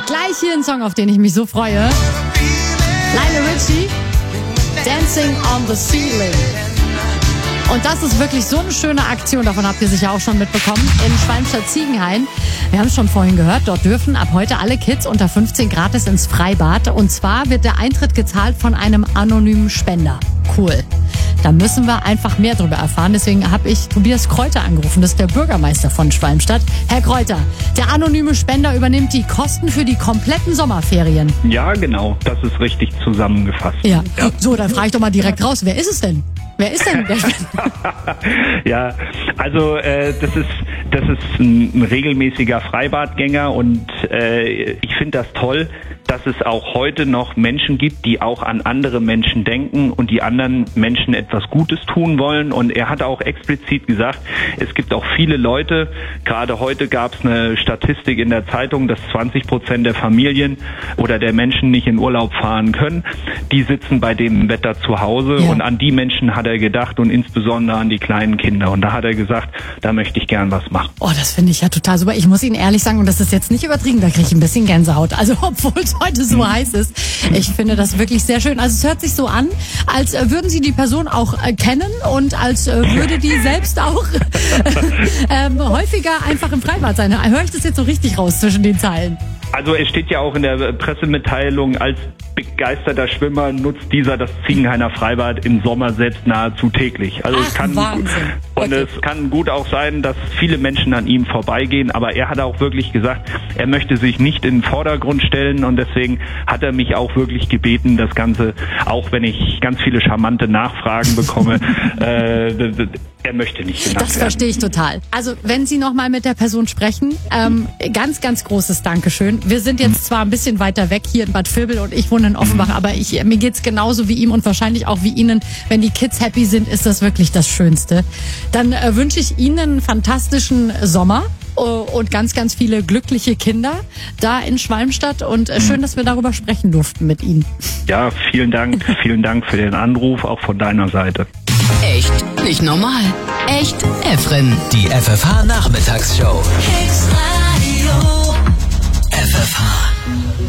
Gleich hier ein Song, auf den ich mich so freue. Lionel Richie, Dancing on the Ceiling. Und das ist wirklich so eine schöne Aktion, davon habt ihr sicher auch schon mitbekommen, in Schwalmstadt-Ziegenhain. Wir haben es schon vorhin gehört, dort dürfen ab heute alle Kids unter 15 gratis ins Freibad. Und zwar wird der Eintritt gezahlt von einem anonymen Spender. Cool. Da müssen wir einfach mehr drüber erfahren. Deswegen habe ich Tobias Kräuter angerufen. Das ist der Bürgermeister von Schwalmstadt. Herr Kräuter, der anonyme Spender übernimmt die Kosten für die kompletten Sommerferien. Ja, genau. Das ist richtig zusammengefasst. Ja. So, dann frage ich doch mal direkt raus. Wer ist es denn? Wer ist denn der Spender? Ja, also das ist ein regelmäßiger Freibadgänger und ich finde das toll, dass es auch heute noch Menschen gibt, die auch an andere Menschen denken und die anderen Menschen etwas Gutes tun wollen. Und er hat auch explizit gesagt, es gibt auch viele Leute, gerade heute gab es eine Statistik in der Zeitung, dass 20% der Familien oder der Menschen nicht in Urlaub fahren können. Die sitzen bei dem Wetter zu Hause und an die Menschen hat er gedacht und insbesondere an die kleinen Kinder. Und da hat er gesagt, da möchte ich gern was machen. Oh, das finde ich ja total super. Ich muss Ihnen ehrlich sagen, und das ist jetzt nicht übertrieben, da kriege ich ein bisschen Gänsehaut. Also obwohl es heute so heiß ist. Ich finde das wirklich sehr schön. Also es hört sich so an, als würden Sie die Person auch kennen und als würde die selbst auch häufiger einfach im Freibad sein. Höre ich das jetzt so richtig raus zwischen den Zeilen? Also es steht ja auch in der Pressemitteilung, als begeisterter Schwimmer nutzt dieser das Ziegenhainer Freibad im Sommer selbst nahezu täglich. Also es kann gut auch sein, dass viele Menschen an ihm vorbeigehen, aber er hat auch wirklich gesagt, er möchte sich nicht in den Vordergrund stellen und deswegen hat er mich auch wirklich gebeten, das Ganze, auch wenn ich ganz viele charmante Nachfragen bekomme, er möchte nicht genannt werden. Das verstehe ich total. Also wenn Sie noch mal mit der Person sprechen, ganz, ganz großes Dankeschön. Wir sind jetzt zwar ein bisschen weiter weg hier in Bad Vilbel und ich wohne in Offenbach, aber mir geht's genauso wie ihm und wahrscheinlich auch wie Ihnen. Wenn die Kids happy sind, ist das wirklich das Schönste. Dann wünsche ich Ihnen einen fantastischen Sommer und ganz, ganz viele glückliche Kinder da in Schwalmstadt und schön, dass wir darüber sprechen durften mit Ihnen. Ja, vielen Dank. Vielen Dank für den Anruf, auch von deiner Seite. Echt nicht normal. Echt Efren. Die FFH-Nachmittagsshow.